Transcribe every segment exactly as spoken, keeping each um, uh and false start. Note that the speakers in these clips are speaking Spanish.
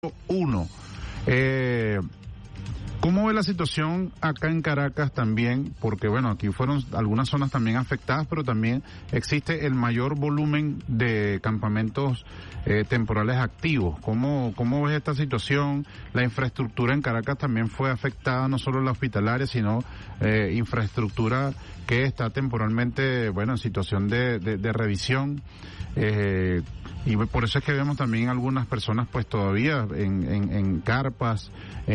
uno. Eh, ¿Cómo ve la situación acá en Caracas también? Porque bueno, aquí fueron algunas zonas también afectadas, pero también existe el mayor volumen de campamentos eh, temporales activos. ¿Cómo, cómo ves esta situación? La infraestructura en Caracas también fue afectada, no solo la hospitalaria, sino eh, infraestructura que está temporalmente, bueno, en situación de, de, de revisión. Eh, y por eso es que vemos también algunas personas pues todavía en, en, en carpas,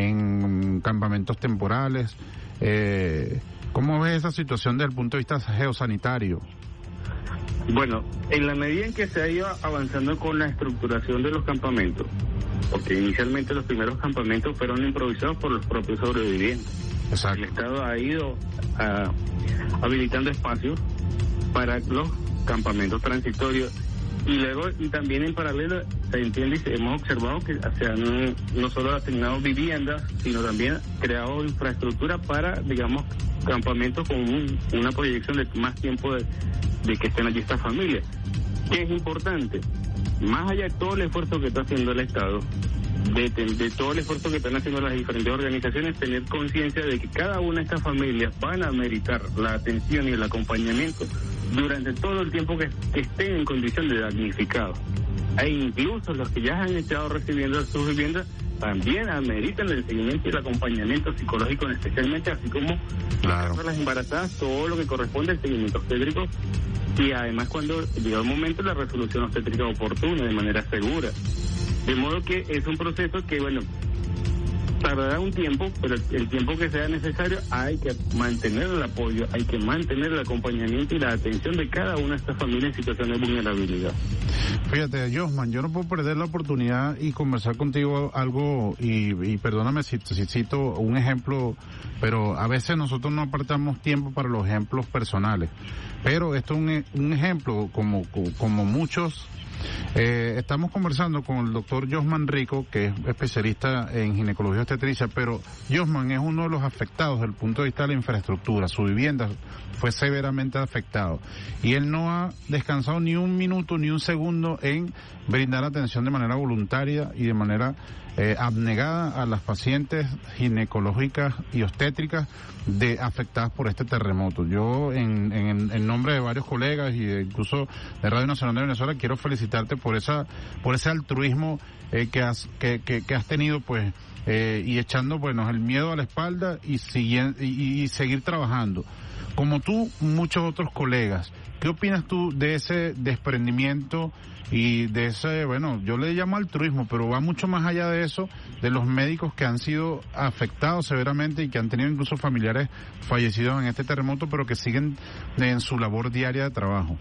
en campamentos temporales. Eh, ¿Cómo ves esa situación desde el punto de vista geosanitario? Bueno, en la medida en que se ha ido avanzando con la estructuración de los campamentos, porque inicialmente los primeros campamentos fueron improvisados por los propios sobrevivientes. Exacto. El Estado ha ido uh, habilitando espacios para los campamentos transitorios. Y luego, y también en paralelo, se entiende y hemos observado que se han no solo asignado viviendas, sino también creado infraestructura para, digamos, campamentos con un, una proyección de más tiempo de, de que estén allí estas familias. ¿Qué es importante? Más allá de todo el esfuerzo que está haciendo el Estado, de, de todo el esfuerzo que están haciendo las diferentes organizaciones, tener conciencia de que cada una de estas familias van a meritar la atención y el acompañamiento durante todo el tiempo que, que estén en condición de damnificados. E incluso los que ya han estado recibiendo sus viviendas también ameritan el seguimiento y el acompañamiento psicológico, especialmente, así como claro. las embarazadas, todo lo que corresponde al seguimiento obstétrico, y además cuando llega el momento la resolución obstétrica oportuna, de manera segura. De modo que es un proceso que, bueno, tardará un tiempo, pero el tiempo que sea necesario hay que mantener el apoyo, hay que mantener el acompañamiento y la atención de cada una de estas familias en situación de vulnerabilidad. Fíjate, Josman, yo no puedo perder la oportunidad y conversar contigo algo, y, y perdóname si, si cito un ejemplo, pero a veces nosotros no apartamos tiempo para los ejemplos personales, pero esto es un, un ejemplo como, como muchos. Eh, estamos conversando con el doctor Josman Rico, que es especialista en ginecología obstetricia, pero Josman es uno de los afectados desde el punto de vista de la infraestructura. Su vivienda fue severamente afectado y él no ha descansado ni un minuto ni un segundo en brindar atención de manera voluntaria y de manera eh, abnegada a las pacientes ginecológicas y obstétricas de afectadas por este terremoto. Yo en, en, en nombre de varios colegas y de, incluso de Radio Nacional de Venezuela quiero felicitarte por esa por ese altruismo eh, que has que, que, que has tenido, pues eh, y echando bueno el miedo a la espalda y, siguiendo, y, y seguir trabajando. Como tú, muchos otros colegas, ¿qué opinas tú de ese desprendimiento y de ese, bueno, yo le llamo altruismo, pero va mucho más allá de eso, de los médicos que han sido afectados severamente y que han tenido incluso familiares fallecidos en este terremoto, pero que siguen en su labor diaria de trabajo?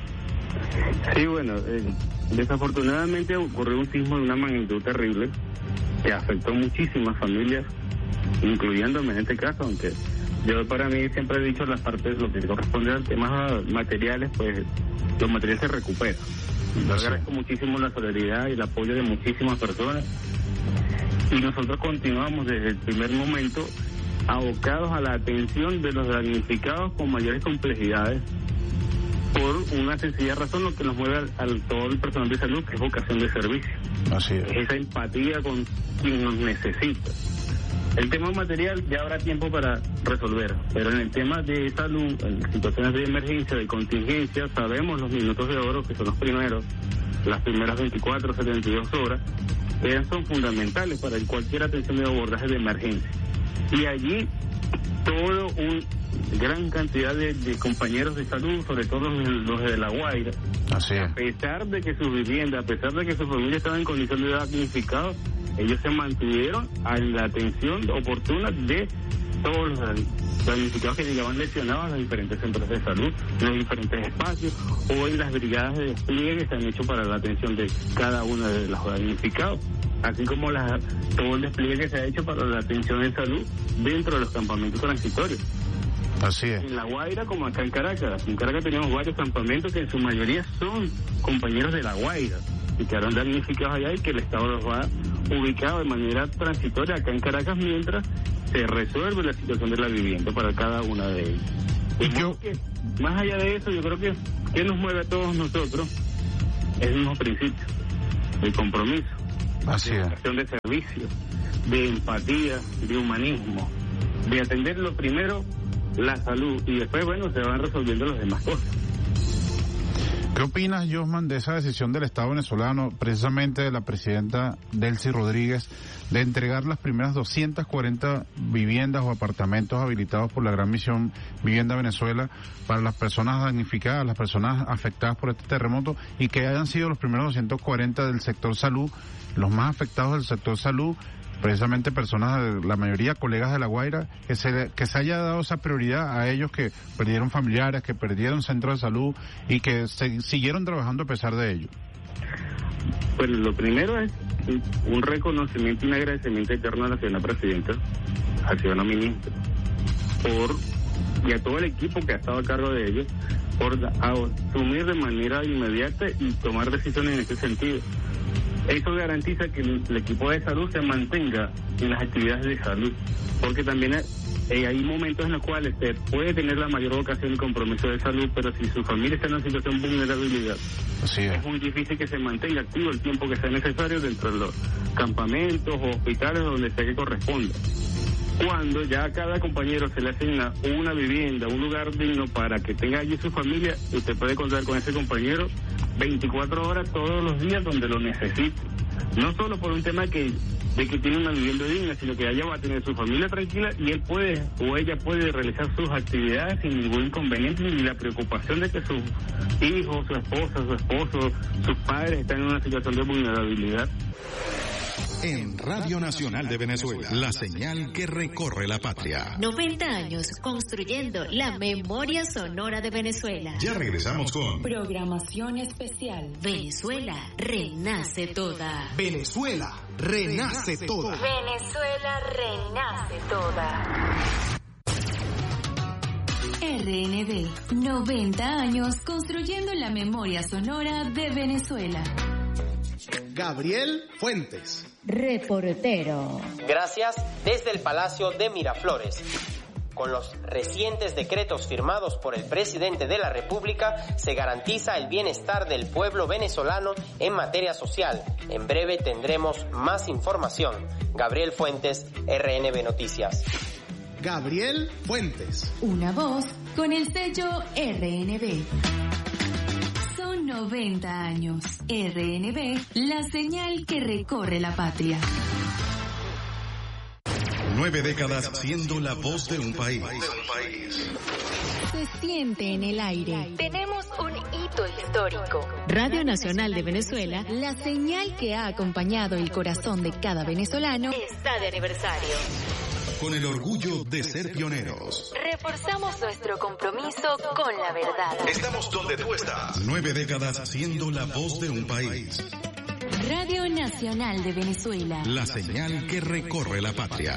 Sí, bueno, eh, desafortunadamente ocurrió un sismo de una magnitud terrible que afectó muchísimas familias, incluyéndome en este caso, aunque yo para mí siempre he dicho las partes, lo que corresponde a temas materiales, pues los materiales se recuperan. Yo agradezco muchísimo la solidaridad y el apoyo de muchísimas personas, y nosotros continuamos desde el primer momento abocados a la atención de los damnificados con mayores complejidades, por una sencilla razón, lo que nos mueve al, al todo el personal de salud, que es vocación de servicio. Así es. Esa empatía con quien nos necesita. El tema material ya habrá tiempo para resolver, pero en el tema de salud, en situaciones de emergencia, de contingencia, sabemos los minutos de oro, que son los primeros, las primeras veinticuatro, setenta y dos horas, eh, son fundamentales para cualquier atención de abordaje de emergencia. Y allí, todo un gran cantidad de, de compañeros de salud, sobre todo los, los de La Guaira, así es, a pesar de que su vivienda, a pesar de que su familia estaba en condición de damnificado, ellos se mantuvieron a la atención oportuna de todos los damnificados que llegaban lesionados a los diferentes centros de salud, en los diferentes espacios, o en las brigadas de despliegue que se han hecho para la atención de cada uno de los damnificados, así como la, todo el despliegue que se ha hecho para la atención de salud dentro de los campamentos transitorios. Así es. En La Guaira como acá en Caracas. En Caracas tenemos varios campamentos que en su mayoría son compañeros de La Guaira y que quedaron damnificados allá, y que el Estado los va ubicado de manera transitoria acá en Caracas mientras se resuelve la situación de la vivienda para cada una de ellas. De modo que, más allá de eso, yo creo que ¿qué nos mueve a todos nosotros? Es el mismo principio, el compromiso. Así de es. vocación de servicio, de empatía, de humanismo, de atender lo primero, la salud, y después, bueno, se van resolviendo las demás cosas. ¿Qué opinas, Josman, de esa decisión del Estado venezolano, precisamente de la presidenta Delcy Rodríguez, de entregar las primeras doscientas cuarenta viviendas o apartamentos habilitados por la Gran Misión Vivienda Venezuela para las personas damnificadas, las personas afectadas por este terremoto, y que hayan sido los primeros doscientos cuarenta del sector salud, los más afectados del sector salud, precisamente personas, la mayoría colegas de La Guaira, que se que se haya dado esa prioridad a ellos que perdieron familiares, que perdieron centros de salud y que se, siguieron trabajando a pesar de ello? Pues lo primero es un reconocimiento y un agradecimiento eterno a la señora presidenta, al señor ministro, por, y a todo el equipo que ha estado a cargo de ellos, por asumir de manera inmediata y tomar decisiones en ese sentido. Eso garantiza que el, el equipo de salud se mantenga en las actividades de salud, porque también hay, eh, hay momentos en los cuales se puede tener la mayor vocación y compromiso de salud, pero si su familia está en una situación de vulnerabilidad, Así es. es muy difícil que se mantenga activo el tiempo que sea necesario dentro de los campamentos o hospitales donde sea que corresponda. Cuando ya a cada compañero se le asigna una vivienda, un lugar digno para que tenga allí su familia, usted puede contar con ese compañero veinticuatro horas todos los días donde lo necesite. No solo por un tema que de que tiene una vivienda digna, sino que ella va a tener su familia tranquila y él puede o ella puede realizar sus actividades sin ningún inconveniente, ni la preocupación de que sus hijos, su esposa, su esposo, sus padres están en una situación de vulnerabilidad. En Radio Nacional de Venezuela, la señal que recorre la patria. noventa años construyendo la memoria sonora de Venezuela. Ya regresamos con Programación especial. Venezuela renace toda. Venezuela renace toda. Venezuela renace toda. R N V, noventa años construyendo la memoria sonora de Venezuela. Gabriel Fuentes. Reportero. Gracias desde el Palacio de Miraflores. Con los recientes decretos firmados por el presidente de la República, se garantiza el bienestar del pueblo venezolano en materia social. En breve tendremos más información. Gabriel Fuentes, R N V Noticias. Gabriel Fuentes. Una voz con el sello R N V. Son noventa años. R N V, la señal que recorre la patria. Nueve décadas siendo la voz de un país. Se siente en el aire. Tenemos un hito histórico. Radio Nacional de Venezuela, la señal que ha acompañado el corazón de cada venezolano, está de aniversario. Con el orgullo de ser pioneros. Reforzamos nuestro compromiso con la verdad. Estamos donde tú estás. Nueve décadas siendo la voz de un país. Radio Nacional de Venezuela. La señal que recorre la patria.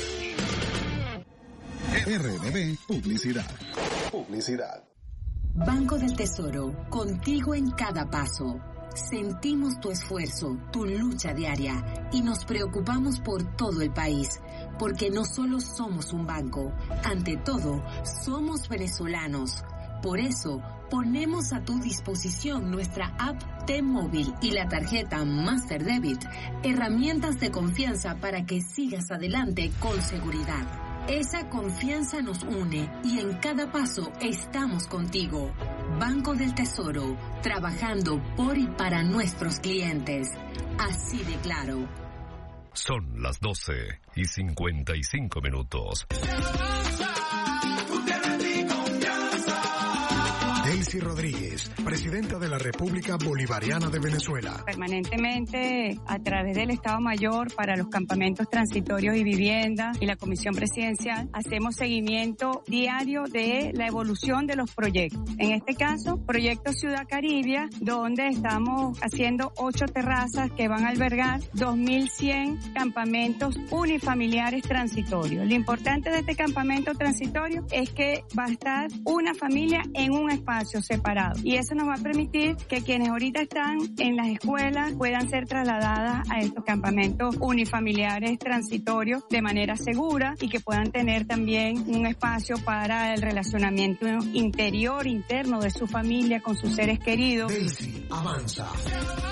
R N V Publicidad. Publicidad. Banco del Tesoro, contigo en cada paso. Sentimos tu esfuerzo, tu lucha diaria y nos preocupamos por todo el país, porque no solo somos un banco, ante todo, somos venezolanos. Por eso, ponemos a tu disposición nuestra app T-Móvil y la tarjeta Master Debit, herramientas de confianza para que sigas adelante con seguridad. Esa confianza nos une y en cada paso estamos contigo. Banco del Tesoro, trabajando por y para nuestros clientes. Así de claro. Son las doce y cincuenta y cinco minutos. Delcy Rodríguez, presidenta de la República Bolivariana de Venezuela. Permanentemente, a través del Estado Mayor para los campamentos transitorios y vivienda y la Comisión Presidencial, hacemos seguimiento diario de la evolución de los proyectos. En este caso, Proyecto Ciudad Caribia, donde estamos haciendo ocho terrazas que van a albergar dos mil cien campamentos unifamiliares transitorios. Lo importante de este campamento transitorio es que va a estar una familia en un espacio separado y eso nos va a permitir que quienes ahorita están en las escuelas puedan ser trasladadas a estos campamentos unifamiliares transitorios de manera segura y que puedan tener también un espacio para el relacionamiento interior, interno de su familia con sus seres queridos. Delcy avanza.